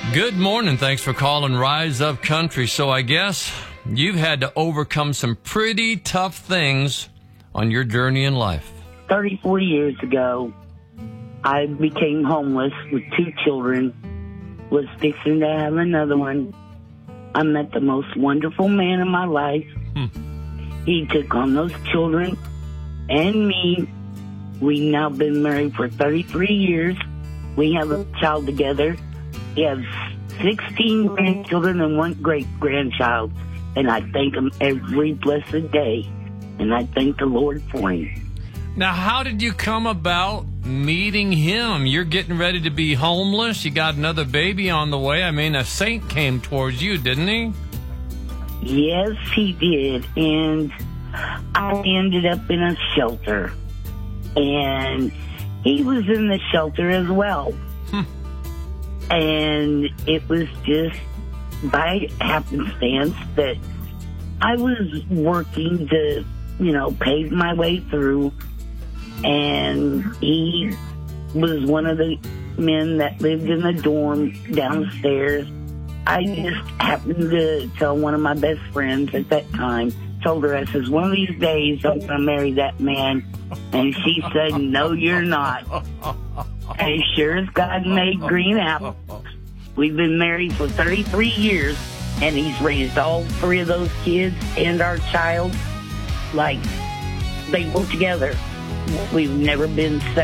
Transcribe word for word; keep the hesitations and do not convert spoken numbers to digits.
Good morning. Thanks for calling Rise Up Country. So I guess you've had to overcome some pretty tough things on your journey in life. thirty-four years ago, I became homeless with two children, was fixing to have another one. I met the most wonderful man in my life. Hmm. He took on those children and me. We've now been married for thirty-three years. We have a child together. We have sixteen grandchildren and one great-grandchild. And I thank him every blessed day. And I thank the Lord for him. Now, how did you come about meeting him? You're getting ready to be homeless. You got another baby on the way. I mean, a saint came towards you, didn't he? Yes, he did. And I ended up in a shelter. And he was in the shelter as well. Hmm. And it was just by happenstance that I was working to, you know, pave my way through. And he was one of the men that lived in the dorm downstairs. I just happened to tell one of my best friends at that time, told her, I says, one of these days I'm going to marry that man. And she said, no, you're not. As sure as God made green apples. We've been married for thirty-three years, and he's raised all three of those kids and our child like they were together. We've never been separated.